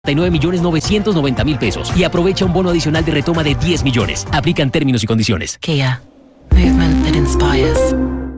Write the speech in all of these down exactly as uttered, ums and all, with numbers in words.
nueve millones novecientos noventa mil pesos y aprovecha un bono adicional de retoma de diez millones. Aplican términos y condiciones. Kia. Movement that inspires.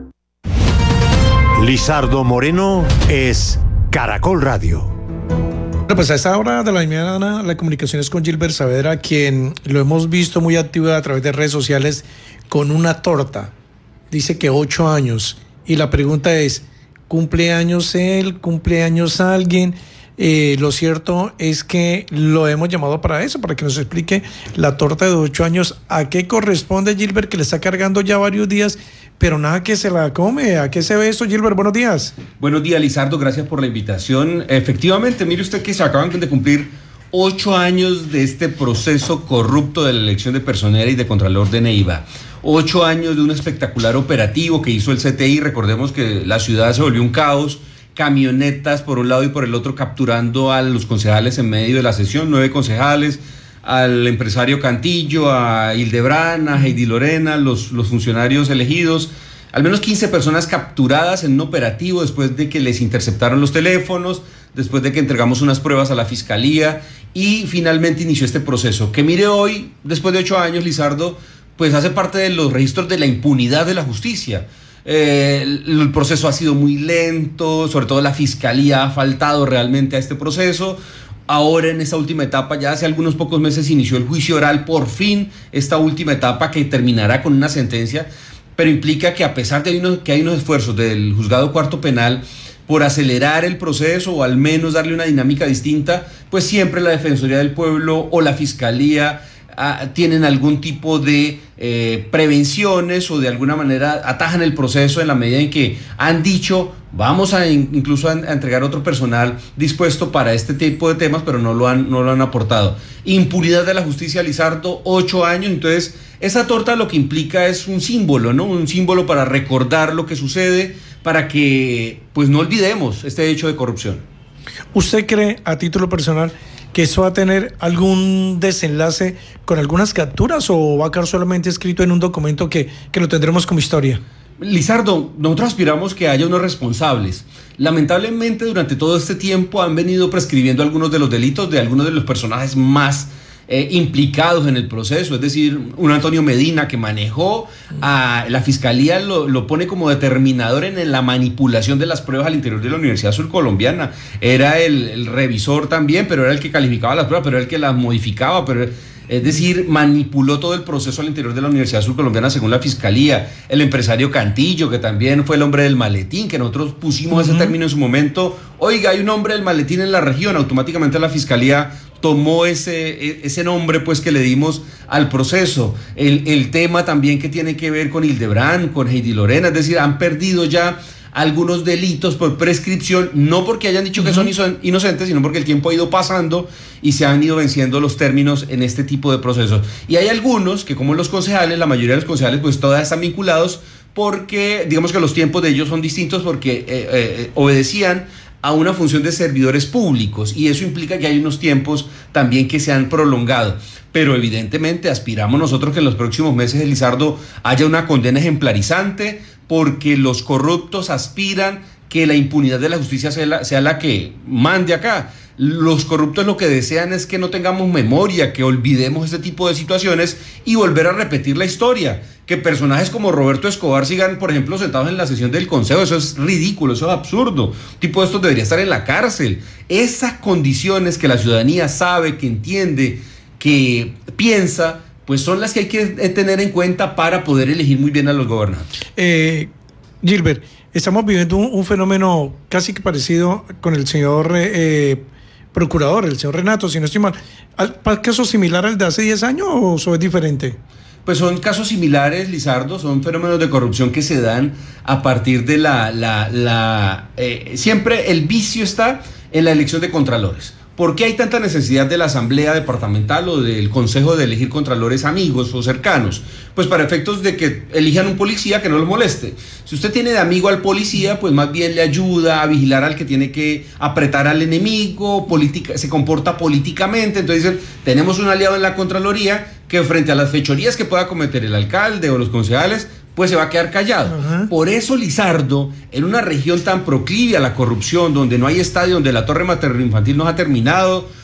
Lizardo Moreno es Caracol Radio. Bueno, pues a esta hora de la mañana la comunicación es con Gilbert Saavedra, quien lo hemos visto muy activo a través de redes sociales con una torta. Dice que ocho años. Y la pregunta es, ¿cumpleaños él? ¿Cumpleaños alguien? Eh, lo cierto es que lo hemos llamado para eso, para que nos explique la torta de ocho años. ¿A qué corresponde, Gilbert, que le está cargando ya varios días, pero nada que se la come? ¿A qué se ve eso, Gilbert? Buenos días. Buenos días, Lizardo, gracias por la invitación. Efectivamente, mire usted que se acaban de cumplir ocho años de este proceso corrupto de la elección de personera y de contralor de Neiva. Ocho años de un espectacular operativo que hizo el C T I. Recordemos que la ciudad se volvió un caos. Camionetas por un lado y por el otro capturando a los concejales en medio de la sesión, nueve concejales, al empresario Cantillo, a Hildebrand, a Heidi Lorena, los, los funcionarios elegidos, al menos quince personas capturadas en un operativo después de que les interceptaron los teléfonos, después de que entregamos unas pruebas a la fiscalía y finalmente inició este proceso, que mire hoy, después de ocho años, Lizardo, pues hace parte de los registros de la impunidad de la justicia. Eh, el, el proceso ha sido muy lento, sobre todo la fiscalía ha faltado realmente a este proceso. Ahora en esta última etapa, ya hace algunos pocos meses inició el juicio oral, por fin esta última etapa que terminará con una sentencia, pero implica que a pesar de unos, que hay unos esfuerzos del juzgado cuarto penal por acelerar el proceso o al menos darle una dinámica distinta, pues siempre la Defensoría del Pueblo o la Fiscalía Ah, tienen algún tipo de eh, prevenciones o de alguna manera atajan el proceso en la medida en que han dicho vamos a in, incluso a, a entregar otro personal dispuesto para este tipo de temas, pero no lo han, no lo han aportado. Impunidad de la justicia, Lizardo, ocho años. Entonces esa torta lo que implica es un símbolo, ¿no? Un símbolo para recordar lo que sucede, para que pues no olvidemos este hecho de corrupción. ¿Usted cree, a título personal, que eso va a tener algún desenlace con algunas capturas o va a quedar solamente escrito en un documento que, que lo tendremos como historia? Lizardo, nosotros aspiramos que haya unos responsables. Lamentablemente durante todo este tiempo han venido prescribiendo algunos de los delitos de algunos de los personajes más eh, implicados en el proceso, es decir, un Antonio Medina que manejó, a la fiscalía lo, lo pone como determinador en la manipulación de las pruebas al interior de la Universidad Surcolombiana. Era el, el revisor también, pero era el que calificaba las pruebas, pero era el que las modificaba, pero es decir, manipuló todo el proceso al interior de la Universidad Surcolombiana según la fiscalía. El empresario Cantillo, que también fue el hombre del maletín, que nosotros pusimos uh-huh. ese término en su momento. Oiga, hay un hombre del maletín en la región, automáticamente la fiscalía tomó ese, ese nombre pues que le dimos al proceso. El, el tema también que tiene que ver con Hildebrand, con Heidi Lorena, es decir, han perdido ya algunos delitos por prescripción, no porque hayan dicho uh-huh. que son inocentes, sino porque el tiempo ha ido pasando y se han ido venciendo los términos en este tipo de procesos. Y hay algunos que, como los concejales, la mayoría de los concejales, pues todas están vinculados porque, digamos que los tiempos de ellos son distintos porque eh, eh, obedecían a una función de servidores públicos y eso implica que hay unos tiempos también que se han prolongado. Pero evidentemente aspiramos nosotros que en los próximos meses, Lizardo, haya una condena ejemplarizante porque los corruptos aspiran que la impunidad de la justicia sea la, sea la que mande acá. Los corruptos lo que desean es que no tengamos memoria, que olvidemos este tipo de situaciones y volver a repetir la historia. Que personajes como Roberto Escobar sigan, por ejemplo, sentados en la sesión del Consejo. Eso es ridículo, eso es absurdo. Un tipo de estos debería estar en la cárcel. Esas condiciones que la ciudadanía sabe, que entiende, que piensa, pues son las que hay que tener en cuenta para poder elegir muy bien a los gobernantes. Eh, Gilbert, estamos viviendo un, un fenómeno casi que parecido con el señor eh, procurador, el señor Renato, si no estoy mal. ¿Caso similar al de hace diez años o eso es diferente? Pues son casos similares, Lizardo, son fenómenos de corrupción que se dan a partir de la... la, la eh, siempre el vicio está en la elección de contralores. ¿Por qué hay tanta necesidad de la asamblea departamental o del consejo de elegir contralores amigos o cercanos? Pues para efectos de que elijan un policía que no los moleste. Si usted tiene de amigo al policía, pues más bien le ayuda a vigilar al que tiene que apretar al enemigo, política, se comporta políticamente. Entonces dicen, tenemos un aliado en la Contraloría que frente a las fechorías que pueda cometer el alcalde o los concejales, pues se va a quedar callado. Uh-huh. Por eso, Lizardo, en una región tan proclive a la corrupción, donde no hay estadio, donde la torre materno-infantil no ha terminado,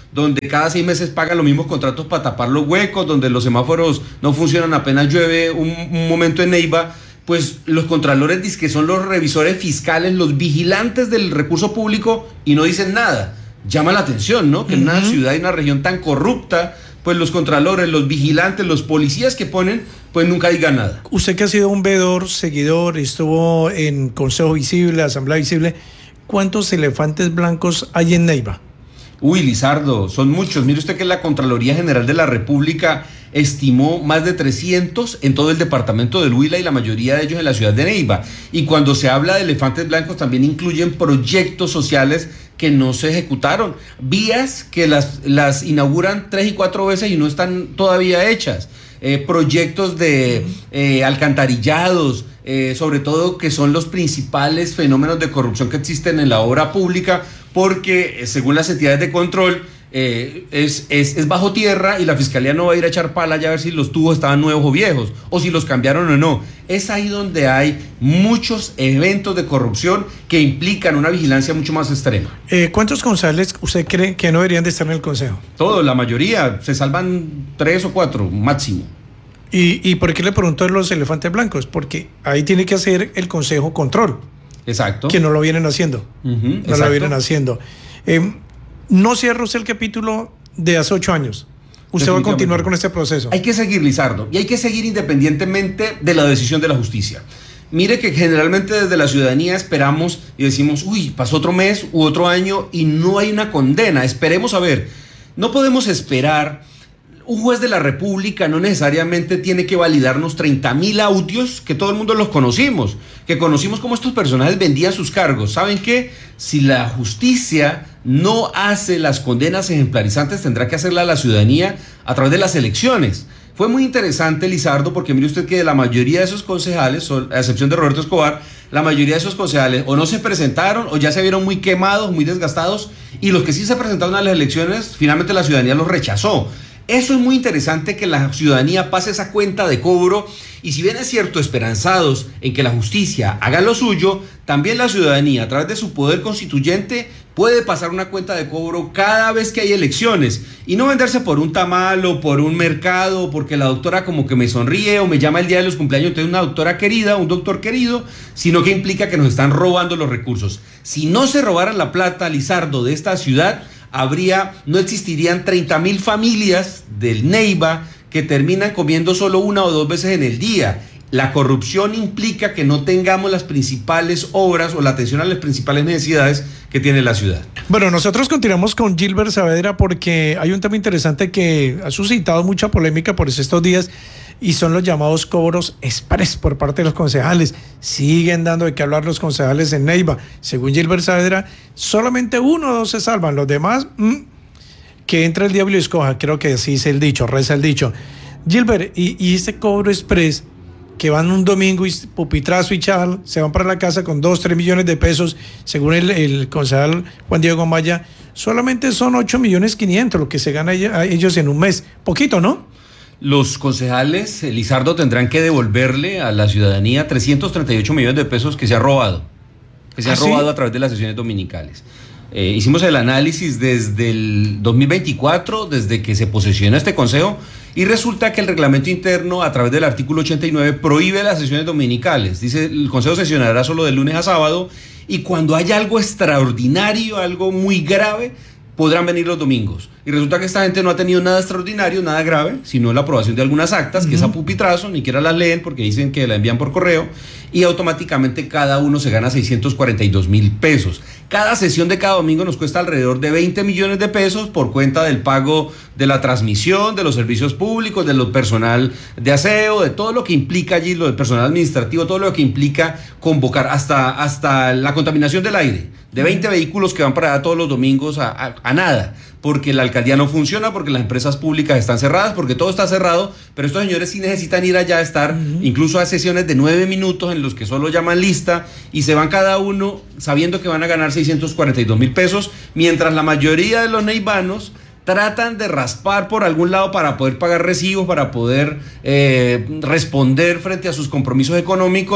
donde cada seis meses pagan los mismos contratos para tapar los huecos, donde los semáforos no funcionan apenas llueve un, un momento en Neiva, pues los contralores dicen que son los revisores fiscales, los vigilantes del recurso público y no dicen nada. Llama la atención, ¿no? Que en una ciudad y una región tan corrupta, pues los contralores, los vigilantes, los policías que ponen, pues nunca digan nada. Usted que ha sido un veedor, seguidor, estuvo en Consejo Visible, Asamblea Visible, ¿cuántos elefantes blancos hay en Neiva? Uy, Lizardo, son muchos. Mire usted que la Contraloría General de la República estimó más de trescientos en todo el departamento del Huila y la mayoría de ellos en la ciudad de Neiva. Y cuando se habla de elefantes blancos también incluyen proyectos sociales que no se ejecutaron, vías que las, las inauguran tres y cuatro veces y no están todavía hechas, eh, proyectos de eh, alcantarillados, eh, sobre todo que son los principales fenómenos de corrupción que existen en la obra pública, porque eh, según las entidades de control, Eh, es, es, es bajo tierra y la fiscalía no va a ir a echar pala ya a ver si los tubos estaban nuevos o viejos o si los cambiaron o no. Es ahí donde hay muchos eventos de corrupción que implican una vigilancia mucho más extrema. Eh, ¿Cuántos concejales usted cree que no deberían de estar en el consejo? Todos, la mayoría, se salvan tres o cuatro máximo. ¿Y, y por qué le pregunto de los elefantes blancos? Porque ahí tiene que hacer el consejo control. Exacto. Que no lo vienen haciendo. Uh-huh, no exacto. lo vienen haciendo. Eh, No cierra usted el capítulo de hace ocho años. Usted va a continuar con este proceso. Hay que seguir, Lizardo, y hay que seguir independientemente de la decisión de la justicia. Mire que generalmente desde la ciudadanía esperamos y decimos, uy, pasó otro mes u otro año y no hay una condena. Esperemos a ver. No podemos esperar. Un juez de la República no necesariamente tiene que validarnos treinta mil audios que todo el mundo los conocimos, que conocimos cómo estos personajes vendían sus cargos. ¿Saben qué? Si la justicia no hace las condenas ejemplarizantes, tendrá que hacerla la ciudadanía a través de las elecciones. Fue muy interesante, Lizardo, porque mire usted que de la mayoría de esos concejales, a excepción de Roberto Escobar, la mayoría de esos concejales o no se presentaron o ya se vieron muy quemados, muy desgastados, y los que sí se presentaron a las elecciones, finalmente la ciudadanía los rechazó. Eso es muy interesante, que la ciudadanía pase esa cuenta de cobro, y si bien es cierto, esperanzados en que la justicia haga lo suyo, también la ciudadanía a través de su poder constituyente puede pasar una cuenta de cobro cada vez que hay elecciones y no venderse por un tamal o por un mercado, porque la doctora como que me sonríe o me llama el día de los cumpleaños, entonces una doctora querida, un doctor querido, sino que implica que nos están robando los recursos. Si no se robaran la plata, Lizardo, de esta ciudad, habría, no existirían treinta mil familias del Neiva que terminan comiendo solo una o dos veces en el día. La corrupción implica que no tengamos las principales obras o la atención a las principales necesidades que tiene la ciudad. Bueno, nosotros continuamos con Gilbert Saavedra porque hay un tema interesante que ha suscitado mucha polémica por estos días y son los llamados cobros express por parte de los concejales. Siguen dando de qué hablar los concejales en Neiva. Según Gilbert Saavedra, solamente uno o dos se salvan. Los demás, mmm, que entre el diablo y escoja. Creo que así es el dicho, reza el dicho. Gilbert, y, y este cobro express, que van un domingo y pupitrazo y chal, se van para la casa con dos, tres millones de pesos, según el, el concejal Juan Diego Maya, solamente son ocho millones quinientos lo que se gana ellos en un mes. Poquito, ¿no? Los concejales, Lizardo, tendrán que devolverle a la ciudadanía trescientos treinta y ocho millones de pesos que se ha robado, que se ¿Ah, ha sí? robado a través de las sesiones dominicales. Eh, hicimos el análisis desde el dos mil veinticuatro, desde que se posesiona este consejo, y resulta que el reglamento interno, a través del artículo ochenta y nueve, prohíbe las sesiones dominicales. Dice, el consejo sesionará solo de lunes a sábado, y cuando haya algo extraordinario, algo muy grave, podrán venir los domingos. Y resulta que esta gente no ha tenido nada extraordinario, nada grave, sino la aprobación de algunas actas, uh-huh. que es a pupitrazo, ni siquiera las leen porque dicen que la envían por correo, y automáticamente cada uno se gana seiscientos cuarenta y dos mil pesos. Cada sesión de cada domingo nos cuesta alrededor de veinte millones de pesos por cuenta del pago de la transmisión, de los servicios públicos, de lo personal de aseo, de todo lo que implica allí, lo del personal administrativo, todo lo que implica convocar, hasta, hasta la contaminación del aire, de veinte vehículos que van para allá todos los domingos a, a, a nada, porque la alcaldía no funciona, porque las empresas públicas están cerradas, porque todo está cerrado, pero estos señores sí necesitan ir allá a estar, uh-huh. incluso a sesiones de nueve minutos en los que solo llaman lista y se van cada uno sabiendo que van a ganar seiscientos cuarenta y dos mil pesos, mientras la mayoría de los neivanos tratan de raspar por algún lado para poder pagar recibos, para poder eh, responder frente a sus compromisos económicos,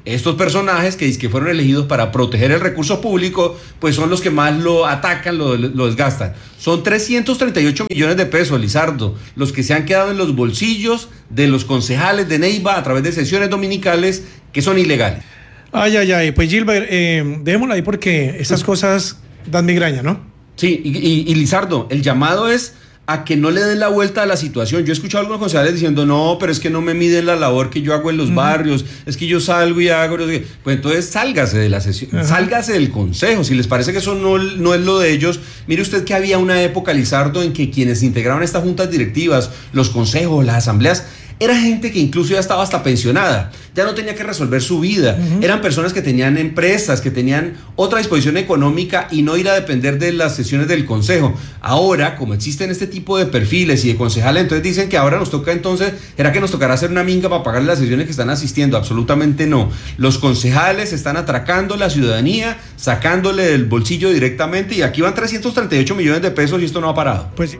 estos personajes que, que fueron elegidos para proteger el recurso público, pues son los que más lo atacan, lo, lo desgastan. Son trescientos treinta y ocho millones de pesos, Lizardo, los que se han quedado en los bolsillos de los concejales de Neiva a través de sesiones dominicales que son ilegales. Ay, ay, ay, pues Gilbert, eh, dejémoslo ahí porque esas cosas dan migraña, ¿no? Sí, y, y, y Lizardo, el llamado es a que no le den la vuelta a la situación. Yo he escuchado a algunos concejales diciendo, no, pero es que no me miden la labor que yo hago en los uh-huh. barrios, es que yo salgo y hago... Pues entonces sálgase de la sesión, uh-huh. sálgase del consejo. Si les parece que eso no, no es lo de ellos, mire usted que había una época, Lizardo, en que quienes integraban estas juntas directivas, los consejos, las asambleas, era gente que incluso ya estaba hasta pensionada, ya no tenía que resolver su vida, uh-huh. eran personas que tenían empresas, que tenían otra disposición económica y no ir a depender de las sesiones del consejo. Ahora, como existen este tipo de perfiles y de concejales, entonces dicen que ahora nos toca entonces, ¿será que nos tocará hacer una minga para pagarle las sesiones que están asistiendo? Absolutamente no. Los concejales están atracando a la ciudadanía, sacándole del bolsillo directamente, y aquí van trescientos treinta y ocho millones de pesos y esto no ha parado. Pues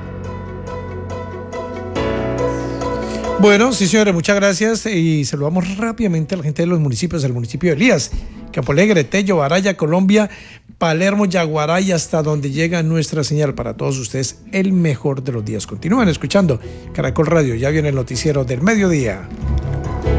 bueno, sí, señores, muchas gracias y saludamos rápidamente a la gente de los municipios, del municipio de Elías, Campo Alegre, Tello, Baraya, Colombia, Palermo, Yaguaray, hasta donde llega nuestra señal. Para todos ustedes, el mejor de los días. Continúen escuchando Caracol Radio, ya viene el noticiero del mediodía.